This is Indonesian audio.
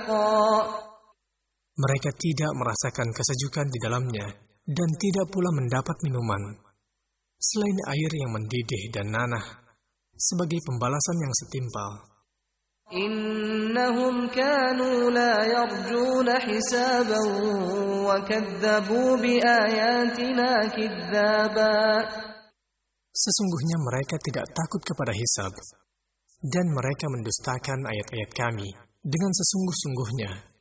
حقا. Mereka tidak merasakan kesejukan di dalamnya dan tidak pula mendapat minuman selain air yang mendidih dan nanah sebagai pembalasan yang setimpal. إنهم كانوا لا يرجون حسابا وكذبوا بآياتنا كذابا. Sesungguhnya mereka tidak takut kepada hisab, dan mereka mendustakan ayat-ayat kami dengan sesungguh-sungguhnya.